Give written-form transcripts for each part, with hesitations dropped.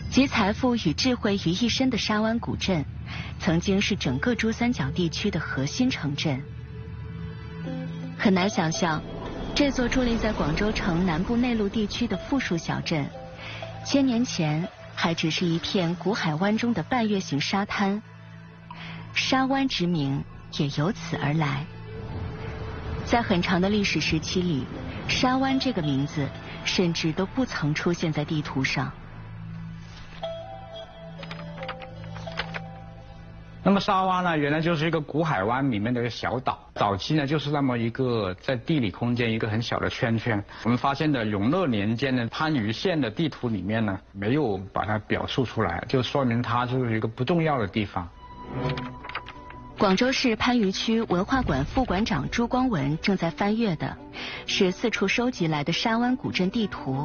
集财富与智慧于一身的沙湾古镇，曾经是整个珠三角地区的核心城镇。很难想象，这座伫立在广州城南部内陆地区的富庶小镇，1000年前还只是一片古海湾中的半月形沙滩。沙湾之名也由此而来。在很长的历史时期里，沙湾这个名字甚至都不曾出现在地图上。 那么沙湾呢，原来就是一个古海湾里面的一个小岛。早期呢，就是那么一个在地理空间一个很小的圈圈。我们发现的永乐年间的番禺县的地图里面呢，没有把它表述出来，就说明它就是一个不重要的地方。 广州市番禺区文化馆副馆长朱光文正在翻阅的是四处收集来的沙湾古镇地图。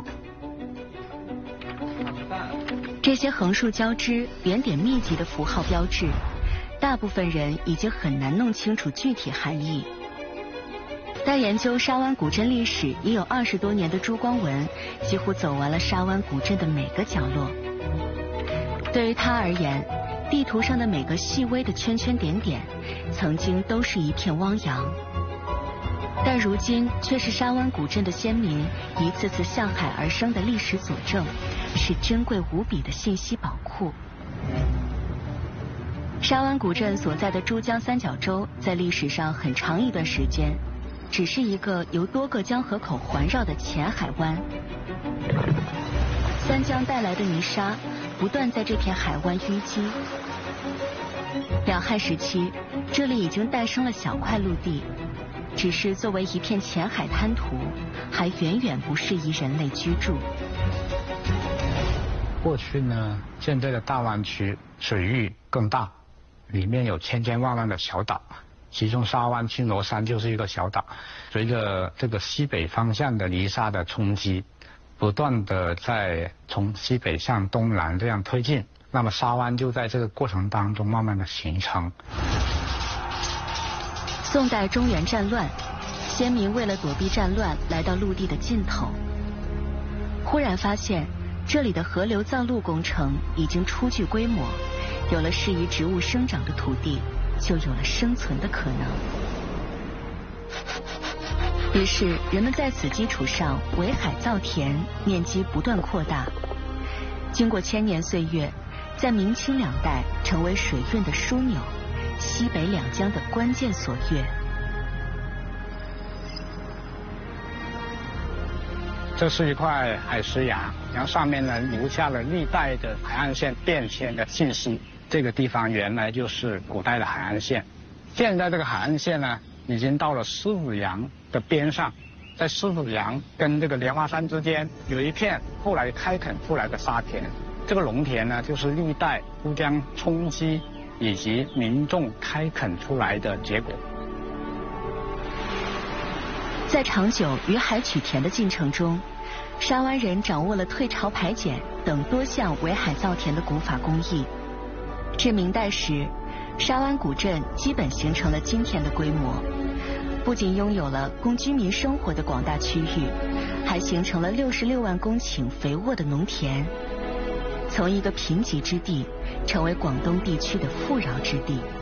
这些横竖交织、点点密集的符号标志，大部分人已经很难弄清楚具体含义。但研究沙湾古镇历史已有20多年的朱光文，几乎走完了沙湾古镇的每个角落。对于他而言，地图上的每个细微的圈圈点点，曾经都是一片汪洋，但如今却是沙湾古镇的先民一次次向海而生的历史佐证，是珍贵无比的信息宝库。沙湾古镇所在的珠江三角洲，在历史上很长一段时间，只是一个由多个江河口环绕的浅海湾。三江带来的泥沙不断在这片海湾淤积。两汉时期，这里已经诞生了小块陆地，只是作为一片浅海滩涂，还远远不适宜人类居住。 过去呢，现在的大湾区水域更大，里面有千千万万的小岛，其中沙湾青螺山就是一个小岛。随着这个西北方向的泥沙的冲击，不断的在从西北向东南这样推进，那么沙湾就在这个过程当中慢慢的形成。 宋代中原战乱，先民为了躲避战乱，来到陆地的尽头，忽然发现这里的河流造陆工程已经初具规模，有了适宜植物生长的土地，就有了生存的可能。于是人们在此基础上围海造田，面积不断扩大。经过1000年岁月，在明清两代成为水运的枢纽，西北两江的关键所跃。 这是一块海石崖，然后上面呢留下了历代的海岸线变迁的信息。这个地方原来就是古代的海岸线，现在这个海岸线呢已经到了狮子洋的边上，在狮子洋跟这个莲花山之间有一片后来开垦出来的沙田，这个农田呢就是历代珠江冲击以及民众开垦出来的结果。 在长久与海取田的进程中，沙湾人掌握了退潮排碱等多项围海造田的古法工艺。至明代时，沙湾古镇基本形成了今天的规模，不仅拥有了供居民生活的广大区域，还形成了66万公顷肥沃的农田，从一个贫瘠之地成为广东地区的富饶之地。